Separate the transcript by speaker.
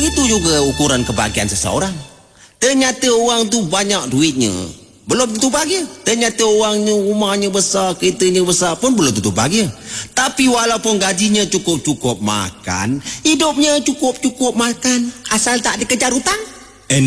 Speaker 1: Begitu juga ukuran kebahagiaan seseorang. Ternyata orang tu banyak duitnya, belum tentu bahagia. Ternyata orangnya rumahnya besar, keretanya besar pun belum tentu bahagia. Tapi walaupun gajinya cukup-cukup makan, hidupnya cukup-cukup makan, asal tak dikejar hutang,